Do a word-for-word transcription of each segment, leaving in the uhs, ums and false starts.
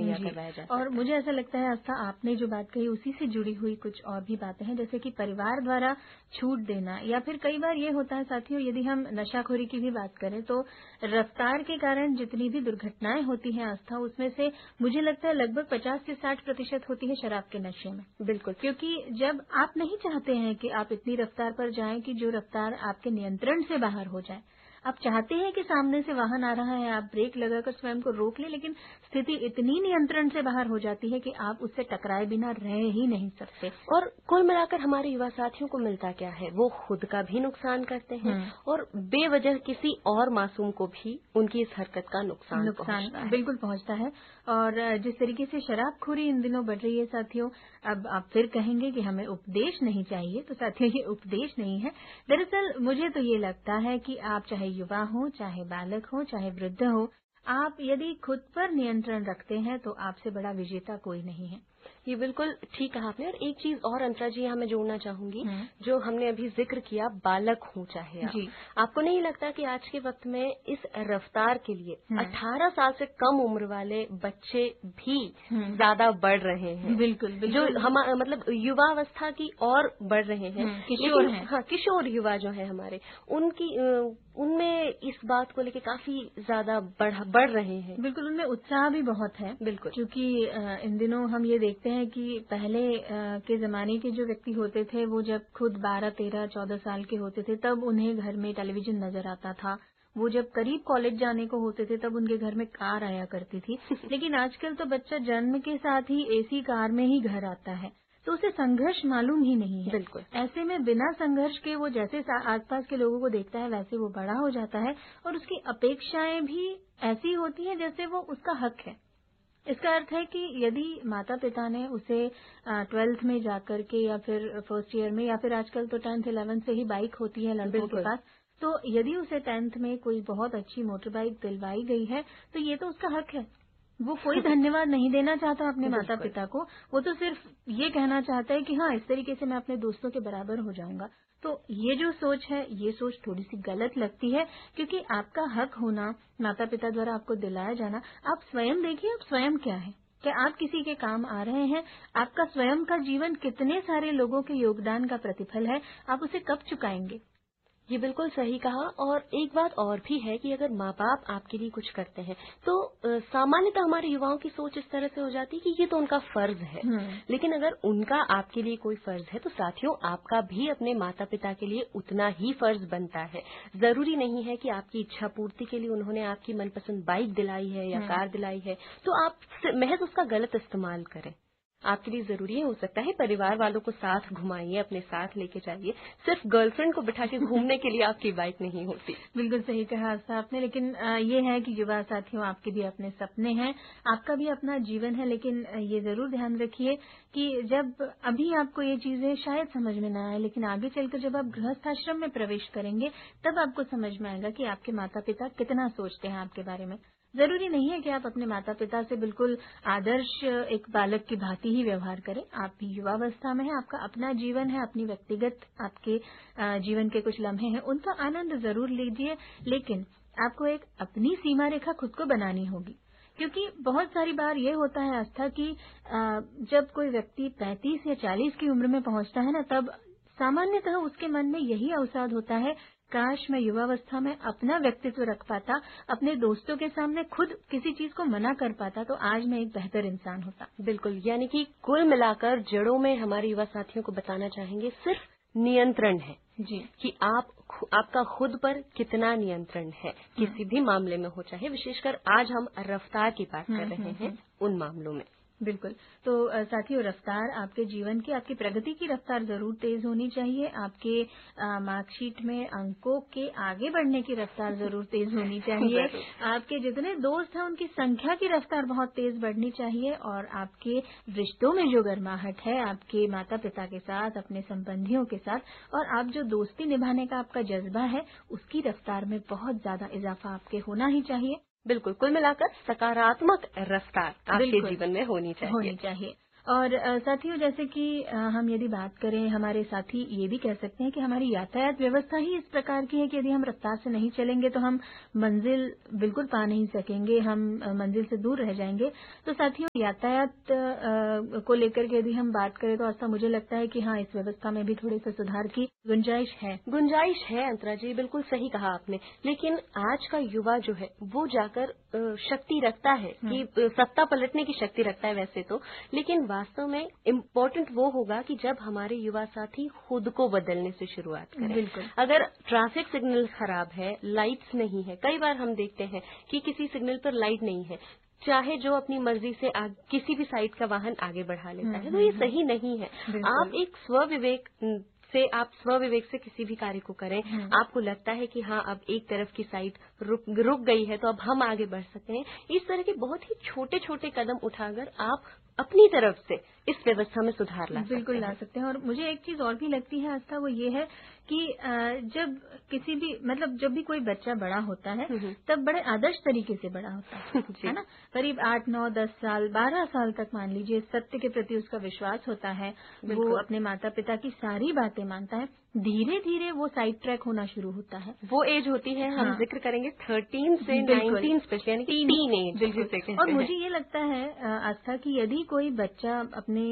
मुहैया करवाया जा सकता है। और मुझे ऐसा लगता है आस्था, आपने जो बात कही उसी से जुड़ी हुई कुछ और भी बातें हैं, जैसे कि परिवार द्वारा छूट देना, या फिर कई बार ये होता है साथियों, यदि हम नशाखोरी की भी बात करें तो रफ्तार के कारण जितनी भी दुर्घटनाएं होती हैं आस्था, उसमें से मुझे लगता है लगभग पचास से साठ प्रतिशत होती है शराब के नशे में। बिल्कुल, क्योंकि जब आप नहीं चाहते हैं कि आप इतनी रफ्तार पर जाएं कि जो रफ्तार आपके नियंत्रण से बाहर हो जाए, आप चाहते हैं कि सामने से वाहन आ रहा है, आप ब्रेक लगाकर स्वयं को रोक लें, लेकिन स्थिति इतनी नियंत्रण से बाहर हो जाती है कि आप उससे टकराए बिना रह ही नहीं सकते। और कुल मिलाकर हमारे युवा साथियों को मिलता क्या है, वो खुद का भी नुकसान करते हैं और बेवजह किसी और मासूम को भी उनकी इस हरकत का नुकसान नुकसान बिल्कुल पहुंचता है। और जिस तरीके से शराबखोरी इन दिनों बढ़ रही है साथियों, अब आप फिर कहेंगे कि हमें उपदेश नहीं चाहिए, तो साथियों ये उपदेश नहीं है। दरअसल मुझे तो ये लगता है कि आप चाहे युवा हो, चाहे बालक हो, चाहे वृद्ध हो, आप यदि खुद पर नियंत्रण रखते हैं तो आपसे बड़ा विजेता कोई नहीं है। ये बिल्कुल ठीक कहा आपने। और एक चीज और अंतरा जी यहाँ मैं जोड़ना चाहूंगी, जो हमने अभी जिक्र किया, बालक हो चाहे आप, आपको नहीं लगता कि आज के वक्त में इस रफ्तार के लिए अठारह साल से कम उम्र वाले बच्चे भी ज्यादा बढ़ रहे हैं? बिल्कुल, बिल्कुल। जो हम मतलब युवावस्था की और बढ़ रहे हैं, किशोर हैं। हाँ, किशोर युवा जो है हमारे, उनकी उनमें इस बात को लेकर काफी ज्यादा बढ़ बढ़ रहे हैं। बिल्कुल, उनमें उत्साह भी बहुत है। बिल्कुल, क्योंकि इन दिनों हम ये देखते हैं कि पहले के जमाने के जो व्यक्ति होते थे, वो जब खुद बारह तेरह चौदह साल के होते थे तब उन्हें घर में टेलीविजन नजर आता था। वो जब करीब कॉलेज जाने को होते थे तब उनके घर में कार आया करती थी। लेकिन आजकल तो बच्चा जन्म के साथ ही एसी कार में ही घर आता है, तो उसे संघर्ष मालूम ही नहीं है। बिल्कुल। ऐसे में बिना संघर्ष के वो जैसे आसपास के लोगों को देखता है वैसे वो बड़ा हो जाता है, और उसकी अपेक्षाएं भी ऐसी होती हैं जैसे वो उसका हक है। इसका अर्थ है कि यदि माता पिता ने उसे ट्वेल्थ में जाकर के या फिर फर्स्ट ईयर में या फिर आजकल तो टेंथ इलेवेंथ से ही बाइक होती है लड़कों के पास, तो यदि उसे टेंथ में कोई बहुत अच्छी मोटर बाइक दिलवाई गई है तो ये तो उसका हक है। वो कोई धन्यवाद नहीं देना चाहता अपने माता पिता को, वो तो सिर्फ ये कहना चाहता है कि हाँ, इस तरीके से मैं अपने दोस्तों के बराबर हो जाऊंगा। तो ये जो सोच है, ये सोच थोड़ी सी गलत लगती है, क्योंकि आपका हक होना, माता पिता द्वारा आपको दिलाया जाना, आप स्वयं देखिए आप स्वयं क्या है, क्या आप किसी के काम आ रहे हैं? आपका स्वयं का जीवन कितने सारे लोगों के योगदान का प्रतिफल है, आप उसे कब चुकाएंगे? ये बिल्कुल सही कहा। और एक बात और भी है कि अगर माँ बाप आपके लिए कुछ करते हैं तो सामान्यतः हमारे युवाओं की सोच इस तरह से हो जाती है कि ये तो उनका फर्ज है। लेकिन अगर उनका आपके लिए कोई फर्ज है तो साथियों आपका भी अपने माता पिता के लिए उतना ही फर्ज बनता है। जरूरी नहीं है कि आपकी इच्छा पूर्ति के लिए उन्होंने आपकी मनपसंद बाइक दिलाई है या कार दिलाई है तो आप महज उसका गलत इस्तेमाल करें। आपके लिए जरूरी है, हो सकता है परिवार वालों को साथ घुमाइए, अपने साथ लेके जाइए, सिर्फ गर्लफ्रेंड को बिठा के घूमने के लिए आपकी बाइक नहीं होती। बिल्कुल सही कहा आपने। लेकिन ये है कि युवा साथियों, आपके भी अपने सपने हैं, आपका भी अपना जीवन है, लेकिन ये जरूर ध्यान रखिए कि जब अभी आपको ये चीजें शायद समझ में ना आए, लेकिन आगे चलकर जब आप गृहस्थाश्रम में प्रवेश करेंगे तब आपको समझ में आएगा कि आपके माता पिता कितना सोचते हैं आपके बारे में। जरूरी नहीं है कि आप अपने माता पिता से बिल्कुल आदर्श एक बालक की भांति ही व्यवहार करें। आप भी युवावस्था में हैं, आपका अपना जीवन है, अपनी व्यक्तिगत आपके जीवन के कुछ लम्हे हैं, उनका आनंद जरूर लीजिए, लेकिन आपको एक अपनी सीमा रेखा खुद को बनानी होगी। क्योंकि बहुत सारी बार ये होता है आस्था कि जब कोई व्यक्ति पैंतीस या चालीस की उम्र में पहुंचता है ना, तब सामान्यतः उसके मन में यही अवसाद होता है, काश मैं युवावस्था में अपना व्यक्तित्व रख पाता, अपने दोस्तों के सामने खुद किसी चीज को मना कर पाता, तो आज मैं एक बेहतर इंसान होता। बिल्कुल, यानी कि कुल मिलाकर जड़ों में हमारे युवा साथियों को बताना चाहेंगे सिर्फ नियंत्रण है जी, कि आप आपका खुद पर कितना नियंत्रण है किसी भी मामले में हो, चाहे विशेषकर आज हम रफ्तार की बात कर रहे हैं उन मामलों में। बिल्कुल। तो साथियों, रफ्तार आपके जीवन की, आपकी प्रगति की रफ्तार जरूर तेज होनी चाहिए। आपके मार्कशीट में अंकों के आगे बढ़ने की रफ्तार जरूर तेज होनी चाहिए। आपके जितने दोस्त हैं उनकी संख्या की रफ्तार बहुत तेज बढ़नी चाहिए। और आपके रिश्तों में जो गर्माहट है, आपके माता पिता के साथ, अपने संबंधियों के साथ, और आप जो दोस्ती निभाने का आपका जज्बा है, उसकी रफ्तार में बहुत ज्यादा इजाफा आपके होना ही चाहिए। बिल्कुल, कुल मिलाकर सकारात्मक रफ्तार आपके जीवन में होनी चाहिए होनी चाहिए। और साथियों, जैसे कि हम यदि बात करें, हमारे साथी ये भी कह सकते हैं कि हमारी यातायात व्यवस्था ही इस प्रकार की है कि यदि हम रफ्तार से नहीं चलेंगे तो हम मंजिल बिल्कुल पा नहीं सकेंगे, हम मंजिल से दूर रह जाएंगे। तो साथियों, यातायात को लेकर के यदि हम बात करें तो आस्था, मुझे लगता है कि हाँ, इस व्यवस्था में भी थोड़े से सुधार की गुंजाइश है। गुंजाइश है अंतरा जी, बिल्कुल सही कहा आपने। लेकिन आज का युवा जो है वो जाकर शक्ति रखता है कि सत्ता पलटने की शक्ति रखता है वैसे तो, लेकिन वास्तव में इम्पोर्टेंट वो होगा कि जब हमारे युवा साथी खुद को बदलने से शुरुआत करें। बिल्कुल। अगर ट्रैफिक सिग्नल खराब है, लाइट्स नहीं है, कई बार हम देखते हैं कि किसी सिग्नल पर लाइट नहीं है, चाहे जो अपनी मर्जी से आग, किसी भी साइड का वाहन आगे बढ़ा लेता है, तो ये सही नहीं है। आप एक स्वविवेक से आप स्वविवेक से किसी भी कार्य को करें। आपको लगता है कि हाँ, अब एक तरफ की साइड रुक रुक गई है तो अब हम आगे बढ़ सकते हैं। इस तरह के बहुत ही छोटे छोटे कदम उठाकर आप अपनी तरफ से इस व्यवस्था में सुधार ला सकते हैं। बिल्कुल ला सकते हैं। और मुझे एक चीज और भी लगती है आस्था, वो ये है कि जब किसी भी मतलब जब भी कोई बच्चा बड़ा होता है तब बड़े आदर्श तरीके से बड़ा होता है, है ना। करीब आठ नौ दस साल बारह साल तक मान लीजिए सत्य के प्रति उसका विश्वास होता है, वो अपने माता पिता की सारी बातें मानता है। धीरे धीरे वो साइड ट्रैक होना शुरू होता है। वो एज होती है, हम हाँ। जिक्र करेंगे थर्टीन से नाइनटीन स्पेशली, यानी कि टीन एज जिसे कहते हैं। और मुझे ये लगता है आस्था कि यदि कोई बच्चा अपने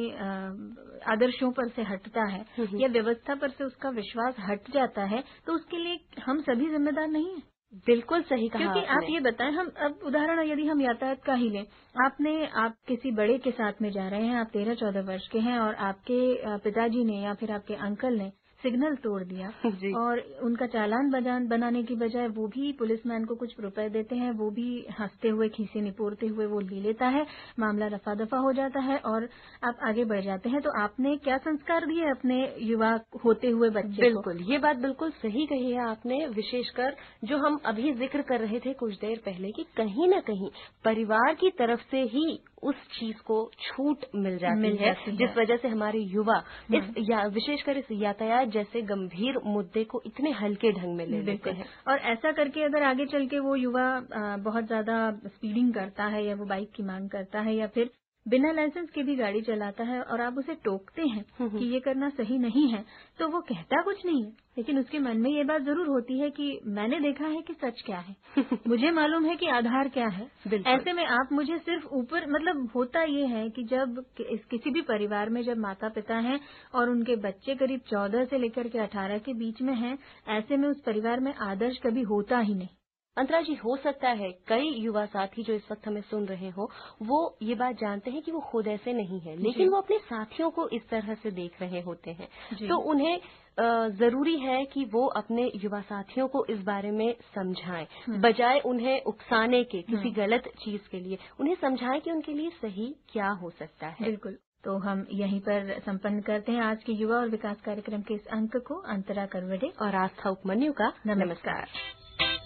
आदर्शों पर से हटता है या व्यवस्था पर से उसका विश्वास हट जाता है तो उसके लिए हम सभी जिम्मेदार नहीं है। बिल्कुल सही कहा। क्योंकि आप ये बताएं, हम अब उदाहरण यदि हम यातायात का ही लें, आपने आप किसी बड़े के साथ में जा रहे हैं, आप तेरह चौदह वर्ष के हैं और आपके पिताजी ने या फिर आपके अंकल ने सिग्नल तोड़ दिया और उनका चालान बजान बनाने की बजाय वो भी पुलिसमैन को कुछ रुपए देते हैं, वो भी हंसते हुए खीसे निपोरते हुए वो ले लेता है, मामला रफा दफा हो जाता है और आप आगे बढ़ जाते हैं। तो आपने क्या संस्कार दिए अपने युवा होते हुए बच्चे बिल्कुल को? ये बात बिल्कुल सही कही है आपने, विशेषकर जो हम अभी जिक्र कर रहे थे कुछ देर पहले कि कहीं न कहीं परिवार की तरफ से ही उस चीज को छूट मिल जाती मिल है, जाती जिस है। वजह से हमारे युवा इस या, विशेषकर इस यातायात जैसे गंभीर मुद्दे को इतने हल्के ढंग में ले लेते हैं। और ऐसा करके अगर आगे चल के वो युवा बहुत ज्यादा स्पीडिंग करता है या वो बाइक की मांग करता है या फिर बिना लाइसेंस के भी गाड़ी चलाता है और आप उसे टोकते हैं कि ये करना सही नहीं है, तो वो कहता कुछ नहीं है, लेकिन उसके मन में ये बात जरूर होती है कि मैंने देखा है कि सच क्या है, मुझे मालूम है कि आधार क्या है। ऐसे में आप मुझे सिर्फ ऊपर मतलब होता ये है कि जब किसी भी परिवार में जब माता पिता हैं और उनके बच्चे करीब चौदह से लेकर के अठारह के बीच में हैं, ऐसे में उस परिवार में आदर्श कभी होता ही नहीं। अंतरा जी, हो सकता है कई युवा साथी जो इस वक्त हमें सुन रहे हो वो ये बात जानते हैं कि वो खुद ऐसे नहीं है, लेकिन वो अपने साथियों को इस तरह से देख रहे होते हैं, तो उन्हें जरूरी है कि वो अपने युवा साथियों को इस बारे में समझाएं, बजाय उन्हें उकसाने के किसी गलत चीज के लिए, उन्हें समझाएं कि उनके लिए सही क्या हो सकता है। बिल्कुल। तो हम यहीं पर संपन्न करते हैं आज के युवा और विकास कार्यक्रम के इस अंक को। अंतरा करवडे और आस्था उपमन्यु का नमस्कार।